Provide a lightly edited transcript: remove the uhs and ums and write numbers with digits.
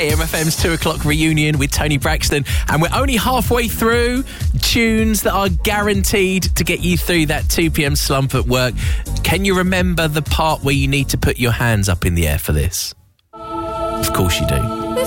KMFM's 2 o'clock reunion with Tony Braxton, and we're only halfway through tunes that are guaranteed to get you through that 2 p.m. slump at work. Can you remember the part where you need to put your hands up in the air for this? Of course you do.